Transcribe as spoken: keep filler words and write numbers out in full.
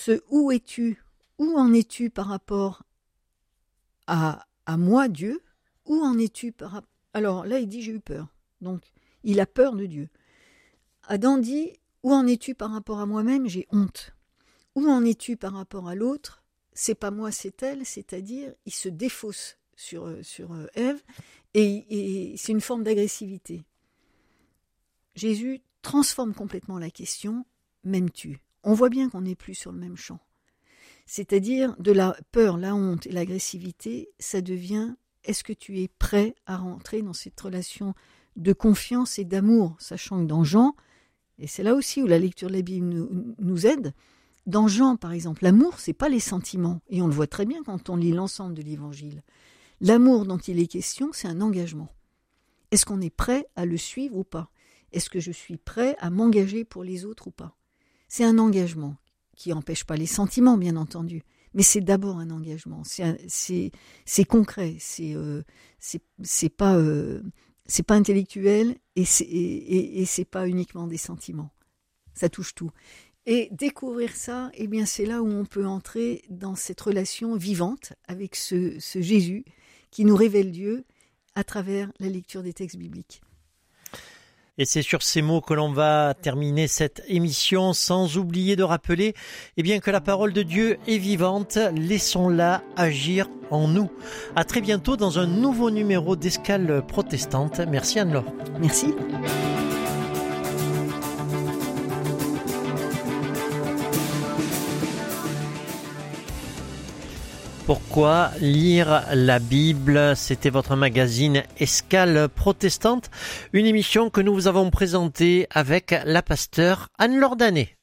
ce où es-tu, où en es-tu par rapport à, à moi, Dieu, où en es-tu par rapport... Alors là, il dit j'ai eu peur. Donc, il a peur de Dieu. Adam dit, où en es-tu par rapport à moi-même? J'ai honte. Où en es-tu par rapport à l'autre? C'est pas moi, c'est elle. C'est-à-dire, il se défausse sur, sur Ève et, et c'est une forme d'agressivité. Jésus transforme complètement la question, m'aimes-tu? On voit bien qu'on n'est plus sur le même champ. C'est-à-dire, de la peur, la honte et l'agressivité, ça devient, est-ce que tu es prêt à rentrer dans cette relation de confiance et d'amour, sachant que dans Jean, et c'est là aussi où la lecture de la Bible nous, nous aide, dans Jean, par exemple, l'amour, c'est pas les sentiments, et on le voit très bien quand on lit l'ensemble de l'Évangile. L'amour dont il est question, c'est un engagement. Est-ce qu'on est prêt à le suivre ou pas? Est-ce que je suis prêt à m'engager pour les autres ou pas? C'est un engagement qui n'empêche pas les sentiments, bien entendu, mais c'est d'abord un engagement. C'est, un, c'est, c'est concret, c'est, euh, c'est, c'est pas, euh, c'est pas intellectuel et c'est, et, et, et c'est pas uniquement des sentiments. Ça touche tout. Et découvrir ça, eh bien, c'est là où on peut entrer dans cette relation vivante avec ce, ce Jésus qui nous révèle Dieu à travers la lecture des textes bibliques. Et c'est sur ces mots que l'on va terminer cette émission, sans oublier de rappeler eh bien, que la parole de Dieu est vivante. Laissons-la agir en nous. À très bientôt dans un nouveau numéro d'Escale protestante. Merci Anne-Laure. Merci. Pourquoi lire la Bible? C'était votre magazine Escale protestante, une émission que nous vous avons présentée avec la pasteure Anne-Laure Danet.